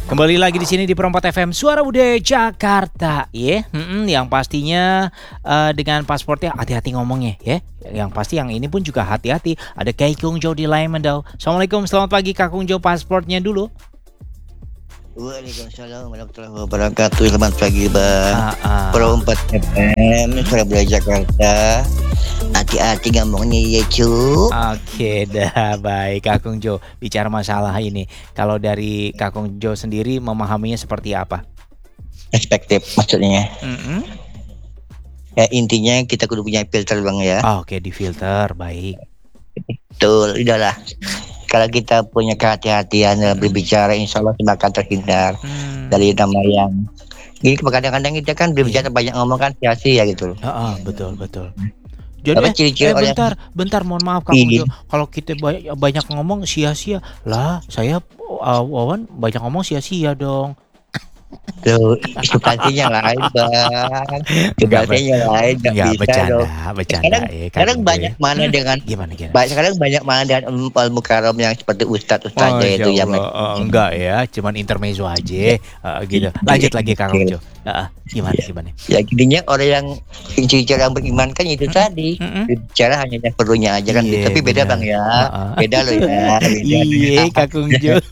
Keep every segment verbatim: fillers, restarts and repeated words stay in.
Kembali lagi di sini di Perempat F M Suara Budaya Jakarta, ya. Mm-mm, yang pastinya uh, dengan pasportnya hati-hati ngomongnya, ya. Yang pasti yang ini pun juga hati-hati. Ada Kakung Jo di line Mendau. Assalamualaikum, selamat pagi Kakung Jo, pasportnya dulu. Waalaikumsalam warahmatullahi wabarakatuh. Selamat pagi bang. Ah, ah. Perempat F M Suara Budaya Jakarta. Hati-hati ngomongnya ya cu. Oke dah, baik Kakung Jo. Bicara masalah ini, kalau dari Kakung Jo sendiri memahaminya seperti apa? Perspektif maksudnya. Mm-mm. Ya intinya kita kudu punya filter bang ya. Oh, Oke, di filter, baik. Betul, udahlah. Kalau kita punya kehati-hatian dalam berbicara, insya Allah kita akan terhindar Hmm. dari nama yang gini. Kadang-kadang kita kan berbicara banyak ngomong kan sia-sia gitu. Ah, ah, betul betul. Jadi Apa eh, ciri-ciri eh, orang- bentar, bentar, mohon maaf Kakung Iya. Jo. Kalau kita banyak, banyak ngomong sia-sia lah, saya uh, Wawan banyak ngomong sia-sia dong. Tuh, substansinya lain bang. Substansinya lain, nggak Enggak, bisa bercanda, dong. bercanda Sekarang, ya. sekarang Kakung Jo, banyak ya. mana Hmm, dengan Gimana gimana? Baik, sekarang banyak mana dengan ilmu karom yang seperti ustadz ustadznya Masya itu yang Allah. Oh, enggak ya, cuman intermezzo aja. Uh, gitu. Lanjut lagi Kakung Jo. Uh, uh, gimana gimana? ya gininya orang yang ciri-ciri yang beriman kan itu tadi Mm-mm. bicara hanya yang perlunya aja kan. Iya, Tapi beda benar. bang ya, Uh-uh. beda loh ya. Beda. Iya, Kakung Jo.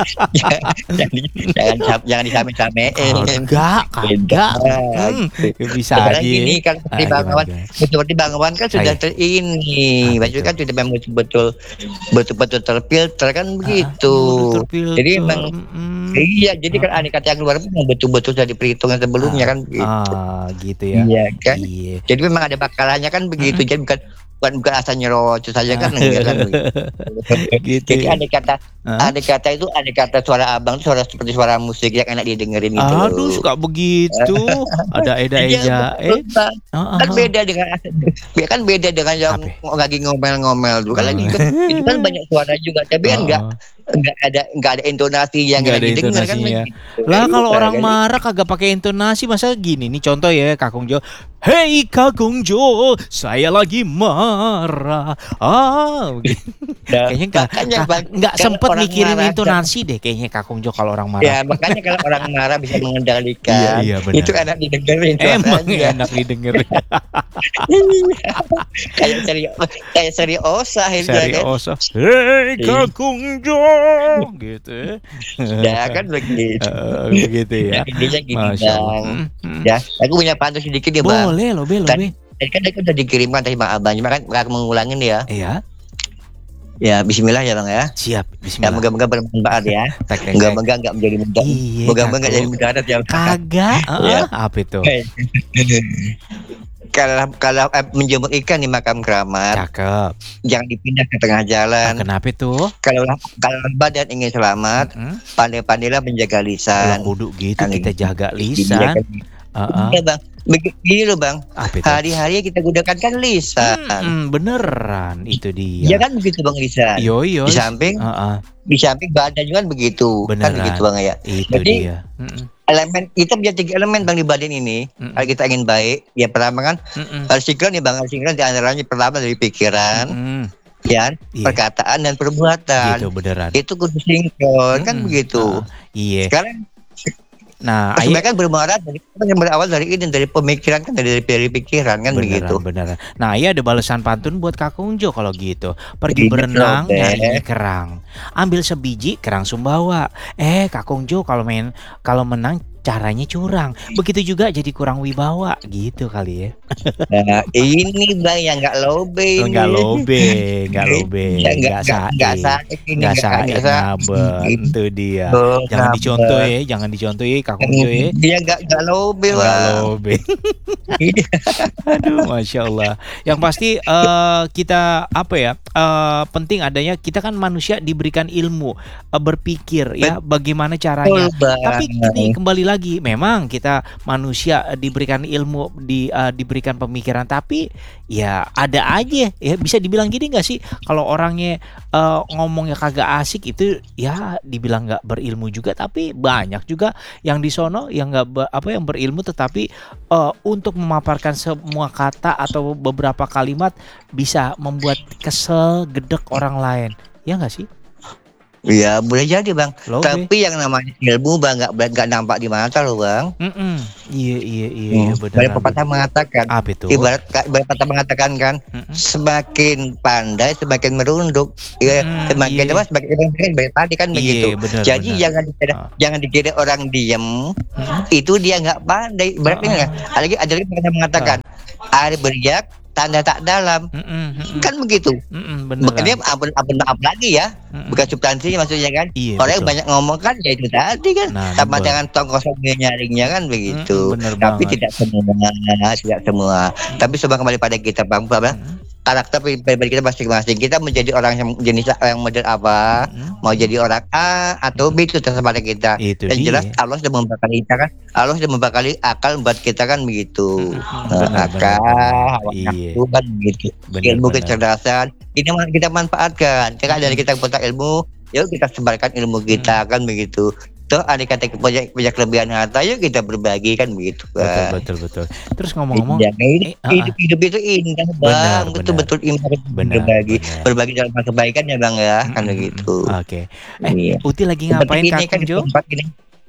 jangan jangan sam- jangan disamain-samain. Kagak, kagak. Hmm, bisa Sekarang aja. gini kan seperti Ah, Bang gimana, Wan, gimana? seperti Bang Wan kan sudah Saya. ter ini, Apa maksudnya itu? kan sudah memang betul-betul betul-betul terfilter kan begitu. Ah, terfilter. Jadi memang Mm-mm. iya, jadi kan aneh kata yang keluar memang betul-betul dari perhitungan sebelumnya kan begitu. Ah, gitu ya. Iya kan. Iya. Jadi memang ada bakalannya kan begitu. Jadi bukan bukan bukan asal nyerocos saja kan enggak kan begitu. Gitu Jadi ya. ada kata Hah? ada kata itu ada kata suara abang itu suara seperti suara musik yang enak didengerin itu. Aduh, suka begitu. Ada eda Iya, eja betul, eh. Bang. Ah, Kan ah, beda dengan kan beda dengan yang Apa? lagi ngomel-ngomel dulu. Kalau Oh. itu, itu kan banyak suara juga, tapi kan Oh, enggak oh. enggak ada enggak ada intonasi yang Nggak enak ada didengar kan intonasinya. begitu. Lah kalau Iya, orang kan? marah kagak pakai intonasi, masa gini nih contoh ya Kakung Jo. Hei Kakung Jo, saya lagi marah. Ah, gitu. Nah, Kayaknya nggak makanya, nggak- Bang, nggak kalau sempet orang mikirin marah, intonasi deh kayaknya Kakung Jo kalau orang marah. Ya makanya kalau orang marah bisa mengendalikan, Iya, iya, benar. itu enak didengerin Emang suaranya. enak didengar. kayak serius kayak seriosa itu kan. Seriosa. Hei Kakung Jo, gitu ya. Ya kan begitu. Eh, begitu ya. Intinya gini Masya Allah. bang. Hmm, hmm. Ya, aku punya pantun sedikit ya bang. Boleh loh, Be, loh, Tadi, Be. tadi kan aku udah dikirimkan tadi sama abang, cuma kan aku mengulangin ya. Iya, Ya Bismillah ya bang ya. siap. Ya Bismillah. moga-moga bermanfaat ya. Tek, tek, tek. Moga-moga nggak menjadi mudah. Iya, Moga-moga nggak Kakung. jadi mudarat ya. Kagak. Ya. Heeh, apa itu? Kalau kalau eh, menjemur ikan di makam keramat, Cakep. jangan dipindah ke tengah Nah, jalan. kenapa itu? Kalau kalau badan ingin selamat, Hmm? pandai-pandailah menjaga Kalau lisan. kudu gitu Kan kita ini. jaga Iya lisan. kan? Heeh. Iya bang, begini loh bang. Apa itu? Hari-hari kita gunakan kan lisan. Hmm, beneran itu dia. Iya kan begitu bang lisan. Yo yo. Di samping, Heeh, di samping badan juga kan begitu. Kan Beneran. begitu bang ya. itu Jadi, dia. Mm-mm, Elemen kita punya tiga elemen bang di badan ini. Mm-mm. Kalau kita ingin baik, ya pertama kan mm-mm, harus sinkron nih bang. Harus sinkron di antaranya pertama dari pikiran, mm-mm. ya, Iya. perkataan dan perbuatan. Gitu beneran. Itu kudu sinkron kan Mm-mm. begitu. Heeh, Iya. Sekarang Nah, ayo. sebenarnya kan bermuara dari kan yang berawal dari ini dari pemikiran kan dari dari pikiran kan Beneran, begitu. beneran. Nah, iya ada balasan pantun buat Kakung Jo kalau gitu. Pergi Gini, berenang Robert. nyari kerang. Ambil sebiji kerang Sumbawa. Eh, Kakung Jo kalau main kalau menang caranya curang. Begitu juga jadi kurang wibawa gitu kali ya. Nah, ini bang yang nggak lobe ini. Enggak lobe, enggak lobe, Ya, enggak saik. nggak saik ini, Enggak nggak- saik nggak saik. ngaben itu dia. Oh, Jangan ngaben. dicontoh ya, jangan dicontoh ya Kakung Jo ya. Dia nggak nggak lobe Enggak bang. lobe. Aduh, masya Allah. Yang pasti eh, kita apa ya? eh, penting adanya kita kan manusia diberikan ilmu eh, berpikir ya bagaimana caranya. Betul, Bang. Tapi ini kembali lagi, memang kita manusia eh, diberikan ilmu, di eh, diberikan pemikiran, tapi ya ada aja ya bisa dibilang gini nggak sih? Kalau orangnya eh, ngomongnya kagak asik itu ya dibilang nggak berilmu juga, tapi banyak juga yang di sono yang nggak be- apa yang berilmu tetapi eh, untuk memaparkan semua kata atau beberapa kalimat bisa membuat kesel gedek orang lain, ya nggak sih? Iya, boleh jadi bang. Lobe. Tapi yang namanya ilmu bang nggak nggak nampak di mata loh bang. Mm-mm. Iya iya iya Hmm. iya Banyak beneran. pepatah bener. mengatakan, Apa itu? ibarat ibarat pepatah mengatakan kan, Mm-mm. semakin pandai semakin merunduk. Ya, Mm-mm, semakin iya. apa? Semakin semakin banyak tadi kan Iya begitu. bener Jadi bener. jangan dikira Ah. jangan dikira orang diem Mm-mm. itu dia nggak pandai. Berarti Ah, ah. nggak? Ada lagi ada lagi pepatah mengatakan, air beriak tanda tak dalam. Mm-mm, mm-mm. Kan begitu. Mm-mm, Makanya beneran. ampun ampun maaf lagi ya. Mm-mm. Bukan substansinya maksudnya kan. Iya Orang yang betul. banyak ngomong kan ya itu tadi kan. Nah Sama betul. dengan tong kosong dia nyaringnya kan Mm-mm, begitu. bener Tapi banget. tidak semua, tidak semua. Tapi Mm-mm. coba kembali pada kita Bang, apa? Mm-mm. Karakter pribadi kita masing-masing. Kita menjadi orang yang jenis yang model apa? Mm-mm. Mau jadi orang A atau B itu terserah pada kita. Itu Dan jelas dia. Allah sudah membekali kita kan. Allah sudah membekali akal buat kita kan begitu. Mm-mm. Nah, Bener bener akal, bener. hawa Iya. nafsu kan begitu. Bener Ilmu bener. kecerdasan kita kita manfaatkan. Karena dari Mm-mm. kita punya ilmu, yuk kita sebarkan ilmu Mm-mm. kita kan begitu. Toh ada kata punya, punya kelebihan harta, yuk kita berbagi kan begitu Betul kan. betul betul. Terus ngomong-ngomong, Ya, hidup, eh, ah, ah. hidup, hidup itu indah Benar, bang, benar. betul-betul indah Benar, berbagi, benar. berbagi dalam hal kebaikan ya bang ya, kan Mm-mm, begitu. mm-mm. Oke. Eh, Iya. Uti lagi Seperti ngapain ini kan Kakung di Jo? tempat ini.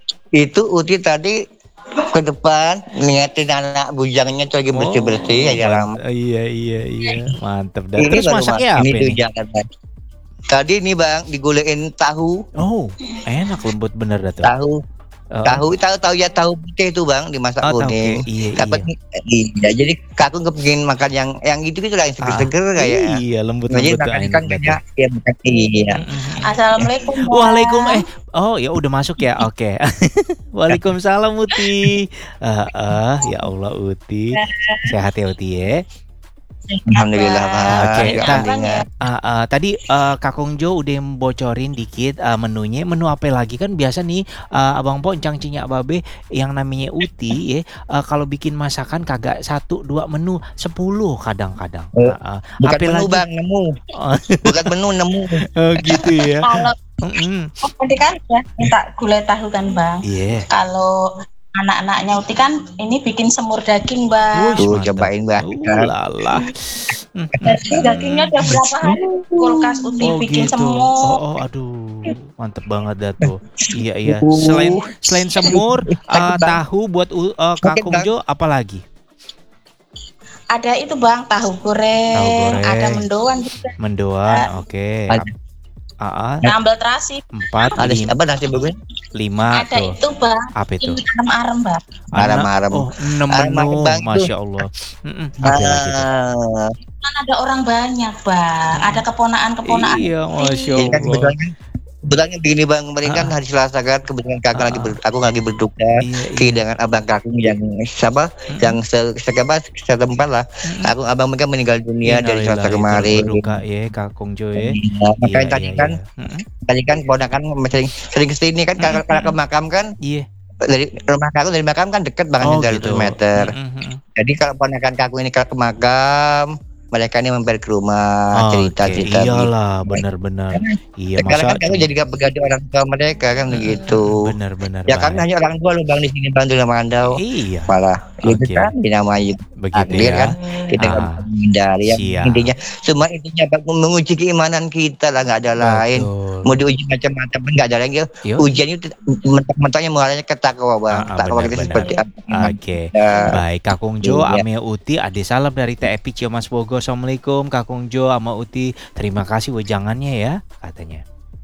Itu Uti tadi ke depan niatin anak bujangnya tuh lagi bersih-bersih Oh, ya lama. mant- iya iya iya, mantep dah. Ini Terus baru masaknya mas- apa ini tuh ini? jangan bang. Tadi nih bang digulein tahu, Oh, enak lembut bener dah tuh. tahu, Oh, tahu, tahu, tahu ya tahu putih itu bang dimasak oh, tahu kuning. ke- iya Dapat iya. iya, jadi kakung kepengin makan yang yang itu gitu lah yang Ah, seger-seger kayak. iya lembut Jadi lembut tuh makan enak ikan dah tuh. banyak ya makan iya. Mm-mm. Assalamualaikum. Bang. Waalaikum eh oh ya udah masuk ya oke. Waalaikumsalam Uti. Ah, ah, ya Allah Uti sehat ya Uti ya. Alhamdulillah Pak. Oke, Nggak ta- mendingan. Ah, ah, tadi eh, Kakung Jo udah bocorin dikit eh, menunya. Menu apa lagi kan biasa nih eh, Abang Po Encang Cinyak Babe yang namanya Uti ya. eh, kalau bikin masakan kagak satu dua menu sepuluh kadang-kadang. Oh, Ah, ah. Bukan Apa menu lagi? bang, nemu. Oh, Bukan menu, nemu. oh, gitu ya. Kalau Mm-mm. Uti kan ya minta gulai tahu kan bang. Iya. Kalau anak-anaknya Uti kan ini bikin semur daging bang. Wush, Tuh mantap. cobain bang. Uh, lala. Mm, mm, Jadi dagingnya udah berapa hari kulkas Uti Oh bikin gitu. semur. Oh, oh aduh. Mantep banget dah tuh. Iya iya. Selain selain semur, eh, tahu buat u- eh, Kakung Bang. Jo apa lagi? Ada itu bang tahu goreng, Tahu goreng. ada mendoan juga, Mendoan, oke. Ada. Ah, ah, sambal terasi. empat, Ada lim- apa nasi bagus? lima Ada tuh. itu bang. Apa itu? Ini arem-arem bang. Anak- Arem-arem. Oh, enam Arem-arem, menu, Bang, tuh. masya Allah. Mm-mm, apa lagi tuh? Ah, Kan ada orang banyak bang. Ada keponaan-keponaan. Iya, masya ini kan Allah. kebetulan kebetulan begini bang, kemarin kan hari Selasa kan kebetulan kakak Ah, lagi ber, aku lagi berduka Iya, iya. kehilangan abang kakung yang siapa Mm-mm. yang se, sekaba setempat lah. Mm-mm. Aku abang mereka meninggal dunia dari Innalillahi Selasa kemarin. berduka ya, Kakung Jo ya. Nah, makanya Iya, tadi iya, kan iya. Mm-mm. tadi kan keponakan sering sering kesini kan kalau kalau ke makam kan Iya. dari rumah kakak dari makam kan deket banget Oh dari gitu. meter. Mm-mm, mm-mm. Jadi kalau ponakan kakak ini kalau ke makam mereka ini mampir ke rumah cerita Oke, cerita. iyalah benar-benar. Iya Sekarang masa kan kakak jadi gak begadang orang tua mereka kan begitu. benar-benar. Ya kan hanya orang tua lu bang di sini bantu sama Andau. Iya, Malah itu Oke. kan dinamai begitu takdir ya. kan. Kita Ah, kan menghindari yang siap. intinya semua intinya Bang, menguji keimanan kita lah nggak ada lain. Betul. Mau diuji macam-macam pun nggak ada lagi. Yuk. Ujian itu mentok-mentoknya mulanya ke takwa bang. Ah, ah, Takwa kita benar-benar. seperti apa? Oke. Ya. Baik, Kakung Jo, Iya. Ame Uti, ade salam dari T F P Ciamas Bogor. Assalamualaikum, Kakung Jo, sama Uti. Terima kasih wejangannya ya, katanya.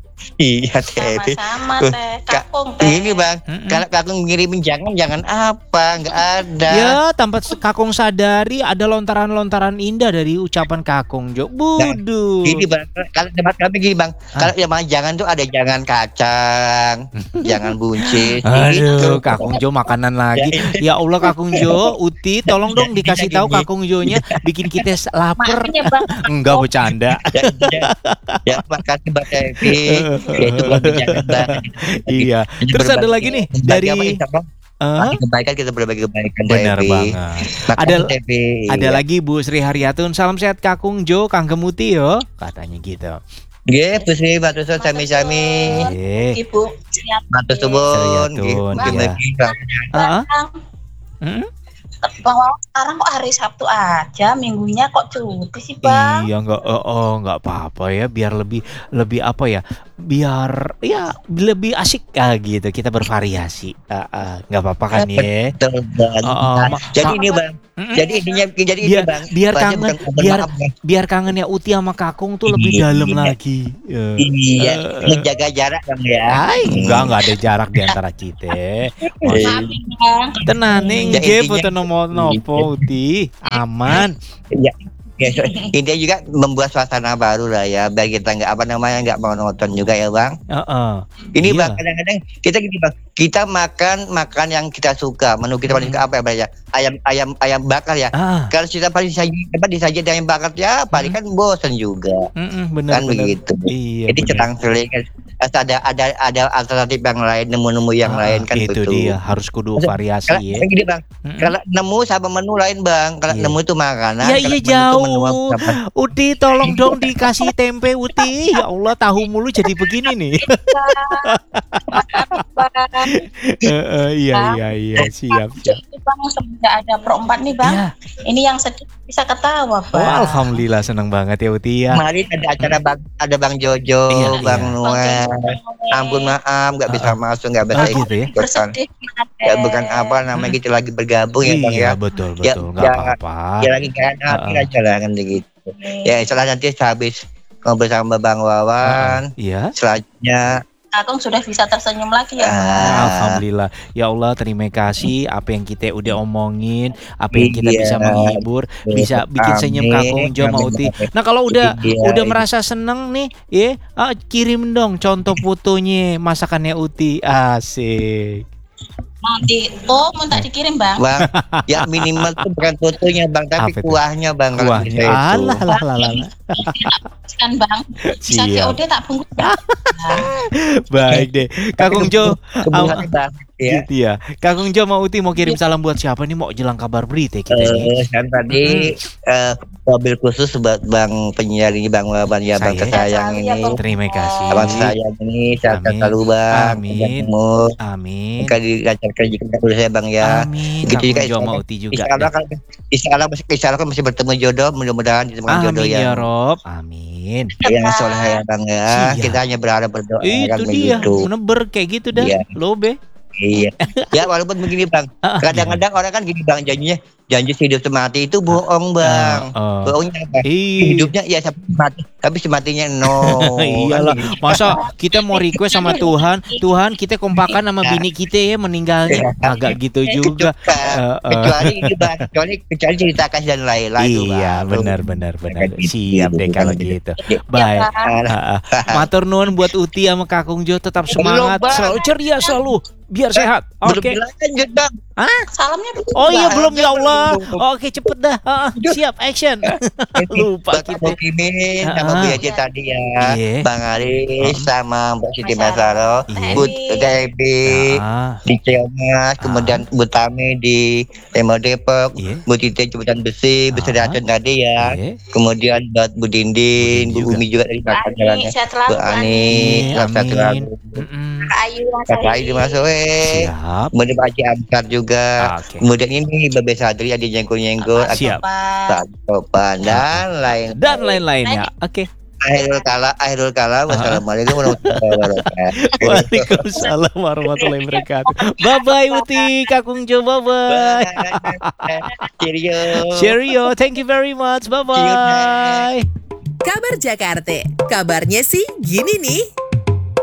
Iya teh. Sama-sama Tuh, teh. Kak, Kakung teh. Ini bang, Mm-mm. kalau kakung ngirimin jangan jangan apa, nggak ada. Ya, tanpa se- Kakung sadari ada lontaran-lontaran indah dari ucapan Kakung Jo. Budu. Ini bang, kalau tempat kami gini bang, kalau yang jangan tuh ada jangan kacang, jangan buncis, gitu. Aduh, Kakung Jo makanan lagi. Ya Allah, Kakung Jo, Uti, tolong dong dikasih tahu Kakung Jo-nya bikin kita s- lapar. Makanya bang. Enggak bercanda. Ya, ya, ya, makasih Mbak Tevi. Ya itu bukan jangan bang. Iya. Jadi Terus ada berbagi- lagi nih berbagi dari apa, insya Allah, eh, berbagi kebaikan kita berbagi kebaikan. benar Tevi. banget. Makasih, Ada- Tevi. Ada Iya. lagi Bu Sri Haryatun, salam sehat Kakung Jo, Kang Gemuti yo, katanya gitu. Nggih, Pusri matur suwun sami-sami. Ye. Ibu siap. Matur suwun. Haryatun, Nggih, iya. mugi-mugi Ah, ah. Bang, Hmm? Bahwa sekarang kok hari Sabtu aja, minggunya kok cuti sih bang? Iya nggak, oh, oh, nggak apa-apa ya, biar lebih lebih apa ya, biar ya lebih asik ah, gitu. Kita bervariasi, Ah, ah, nggak apa-apa kan ya? Betul bang. Oh, oh, Nah, ma- jadi ma- ini bang, Mm-mm. jadi intinya jadi ini biar bang, biar bahasnya kangen, bukan mohon biar maaf ya. biar kangennya Uti sama Kakung tuh lebih Iya, dalam lagi. Ya. iya, Eh, eh. menjaga jarak bang ya. Ay, enggak Hmm. enggak ada jarak di antara kita. Mas, Eh, Maaf bang. tenane Ya nggih intinya, boten nopo-nopo Uti. Aman. ya, ya, so- intinya juga membuat suasana baru lah ya, biar kita nggak apa namanya nggak monoton juga ya bang. Heeh. Ini bang Iya. kadang-kadang kita gini bang, kita makan makan yang kita suka, menu kita paling Mm. suka apa ya bang ya? Ayam ayam ayam bakar ya. Ah, Kalau kita paling disaji apa disaji dengan ayam bakar ya, paling Mm. kan bosan juga. mm-mm, bener Kan bener. begitu. Iya Jadi bener. cerang seling kan. ada ada ada alternatif yang lain, nemu-nemu yang Ah, lain kan itu betul. dia harus kudu Maksud- variasi Kalau ya. kayak gini bang, Mm-mm. kalau nemu sama menu lain bang, kalau Iya. nemu itu makanan, Ya kalau iya menu itu menu jauh. apa? Uti tolong dong dikasih tempe Uti. Ya Allah tahu mulu jadi begini nih. Bang. Eh, eh, iya iya iya siap siap. Ini bang semenjak ada pro empat nih bang. Ya. Ini yang sedih bisa ketawa Oh, bang. alhamdulillah senang banget ya Uti ya. Kemarin ada acara bang, ada bang Jojo, Iya, bang iya. Noel. Ampun maaf, nggak bisa Ah, masuk, nggak bisa ah, ikut. gitu ya. Bukan, Bersedih. ya bukan apa namanya kita lagi bergabung ya bang ya. Iya betul Ya, betul nggak ya, apa-apa. ya lagi kan Ah, hati ah. aja lah kan begitu. Ya setelah nanti habis ngobrol sama bang Wawan, Iya. selanjutnya Kakung sudah bisa tersenyum lagi ya bang. ah, Alhamdulillah. Ya Allah terima kasih apa yang kita udah omongin, apa yang kita Iya. bisa menghibur, bisa bikin senyum Amin, Kakung Jo sama amin, Uti. amin. Nah kalau udah Iya, udah iya. merasa seneng nih, ya ah, kirim dong contoh fotonya masakannya Uti. Asik. Nanti oh mau tak dikirim bang. bang, ya minimal tuh bukan fotonya bang, tapi Apa itu? kuahnya bang. kalau Kuahnya. bisa itu. Alah lah lah lah. Kan bang. Bisa Siap. C O D tak bungkus bang. Baik deh. Kakung Jo, Kebutuhannya bang, ya. gitu ya. Kakung Jo mau Uti mau kirim salam buat siapa nih? Mau jelang kabar berita kita nih. Eh, kan tadi eh, mobil khusus buat bang penyiar ini bang Wawan ya bang Saya. tersayang Saya ini, Bang. Terima kasih. abang sayang ini sehat Amin. selalu bang, Amin. ketemu Amin. kan dilancarkan juga dulu saya bang ya. Amin. Gitu juga Kakung Jo insya mau Allah. Uti juga. Insya Allah deh. kan, insya Allah, insya Allah kan masih bertemu jodoh, mudah-mudahan ditemukan jodoh Amin ya yang Rob. Amin. yang soleh ya bang ya. Siap. Kita hanya berharap berdoa kan Itu dia. begitu. Meneber kayak gitu dah. Iya. Lo be. Iya. Ya walaupun begini bang, Ah, kadang-kadang orang kan gini bang, janjinya janji hidup semati itu bohong bang. Ah, ah. Bohongnya apa? Iya. Hidupnya ya sampai mati, tapi sematinya no. Iyalah, Kan begitu. masa kita mau request sama Tuhan, Tuhan kita kompakan sama bini kita ya meninggalnya, agak gitu juga. Kecuali, Eh, eh. kecuali ini bang, kecuali kecuali cerita kasih dan lain-lain tuh, Bang. Iya, Tuh. benar benar benar. Gitu, Siap deh gitu, kalau gitu. gitu. Ya, Baik. Bang. Ah, ah. Matur nuwun buat Uti sama Kakung Jo, tetap semangat, Belum, Bang. selalu ceria selalu, biar sehat. Belum Oke. dilanjut bang. Salamnya belum. Oh iya Bang. belum ya Allah. Belum. Oke cepet dah. Ah, ah. Siap action. Lupa Buat kita. Mbak Kimin sama Ah. Bu Yaci tadi ya, Iya. Bang Aris sama Mbak Siti Mas Masaro, Iya. Bu Debi Ah, di Ciamas, kemudian Bu Tami di Temo Depok, iya. Bu Titi Jembatan Besi, Bu Ah. Sederhajun tadi ya. Iya. Kemudian buat Bu Dindin, Bu Bu Dindin Umi juga dari Bu Pakan Ani, jalannya. sehat Bu selalu Bu Ani. Ani, Amin, sehat amin. selalu. Mm-mm. Kak Ayu, Mas Kakak Ayu. Ayu Masowe. Siap. Kemudian Pak Haji Amsar juga. Ah, Oke. Kemudian ini Babe Sadri ada nyenggol-nyenggol, Pak Siap. Sopan. Pak Topan dan lain. Dan lain-lainnya. Oke. Akhirul kala, akhirul kala. Wassalamualaikum warahmatullahi wabarakatuh. Waalaikumsalam warahmatullahi wabarakatuh. Bye bye Uti, Kakung Jo, bye bye. Cheerio. Cheerio, thank you very much. Bye See you bye. Kabar Jakarta, kabarnya sih gini nih.